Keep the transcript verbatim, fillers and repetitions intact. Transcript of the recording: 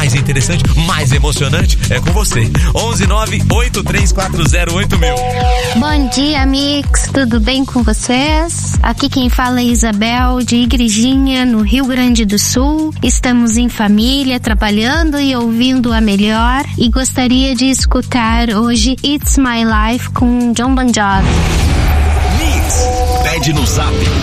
mais interessante, mais emocionante é com você. onze nove oito três quatro zero oito mil. Bom dia, Mix. Tudo bem com vocês? Aqui quem fala é Isabel, de Igrejinha, no Rio Grande do Sul. Estamos em família, trabalhando e ouvindo a melhor. E gostaria de escutar hoje It's My Life com John Bon Jovi. Mix, pede no zap